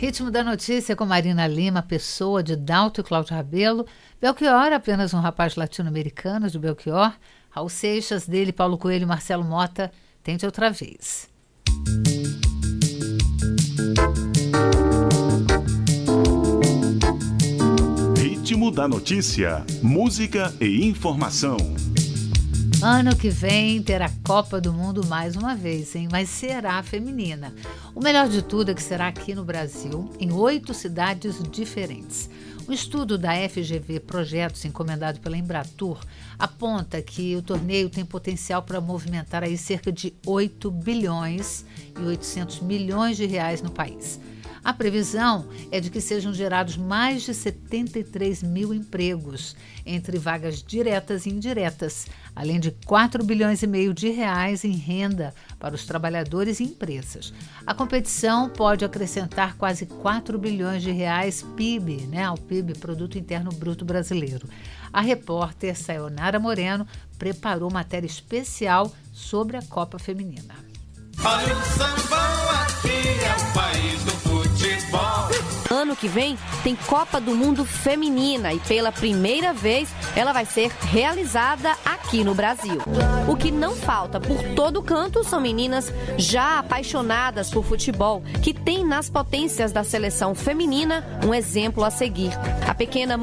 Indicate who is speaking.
Speaker 1: Ritmo da notícia com Marina Lima, Pessoa, de Dalto e Cláudio Rabelo. Belchior, apenas um rapaz latino-americano de Belchior. Raul Seixas, dele, Paulo Coelho e Marcelo Mota. Tente outra vez.
Speaker 2: Ritmo da notícia, música e informação.
Speaker 1: Ano que vem terá Copa do Mundo mais uma vez, hein? Mas será feminina. O melhor de tudo é que será aqui no Brasil, em 8 cidades diferentes. Um estudo da FGV Projetos, encomendado pela Embratur, aponta que o torneio tem potencial para movimentar aí cerca de 8 bilhões e 800 milhões de reais no país. A previsão é de que sejam gerados mais de 73 mil empregos, entre vagas diretas e indiretas, além de 4 bilhões e meio de reais em renda para os trabalhadores e empresas. A competição pode acrescentar quase 4 bilhões de reais PIB, ao PIB, Produto Interno Bruto Brasileiro. A repórter Sayonara Moreno preparou matéria especial sobre a Copa Feminina.
Speaker 3: Olha o sambão, aqui é o país do futebol.
Speaker 4: Ano que vem tem Copa do Mundo Feminina e pela primeira vez ela vai ser realizada aqui no Brasil. O que não falta por todo canto são meninas já apaixonadas por futebol, que tem nas potências da seleção feminina um exemplo a seguir. A pequena